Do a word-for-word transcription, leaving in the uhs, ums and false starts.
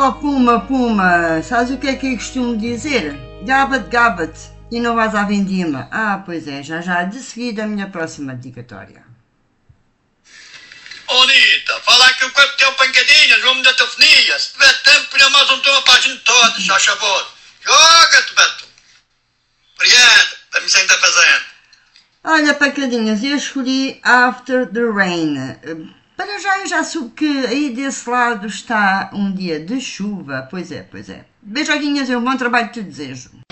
Oh, Puma, Puma, sabes o que é que eu costumo dizer? Gaba-te, gaba-te e não vais à vindima. Ah, pois é, já já, de seguida a minha próxima dedicatória. Ô, Anitta, falar que o corpo tem pancadinhas, vamos da telefonia. Se tiver tempo, põe mais um tom a página toda, já favor. Joga-te, Beto. Obrigado, a missão que está fazendo. Olha, pancadinhas, eu escolhi After the Rain. Para já eu já soube que aí desse lado está um dia de chuva. Pois é, pois é. Beijadinhas e um bom trabalho te desejo.